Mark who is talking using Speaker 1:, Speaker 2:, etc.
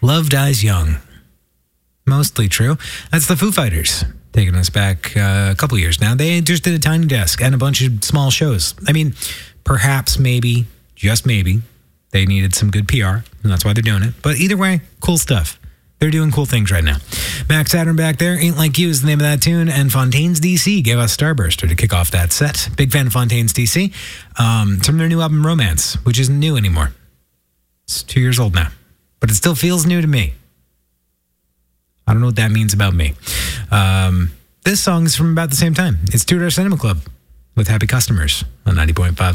Speaker 1: Love dies young. Mostly true. That's the Foo Fighters, taking us back a couple years now. They just did a Tiny Desk and a bunch of small shows. I mean, perhaps, maybe, just maybe, they needed some good PR, and that's why they're doing it. But either way, cool stuff. They're doing cool things right now. Max Saturn back there, Ain't Like You is the name of that tune, and Fontaine's DC gave us Starburster to kick off that set. Big fan of Fontaine's DC. It's from their new album, Romance, which isn't new anymore. It's 2 years old now, but it still feels new to me. I don't know what that means about me. This song is from about the same time. It's Two Door Cinema Club with Happy Customers on 90.5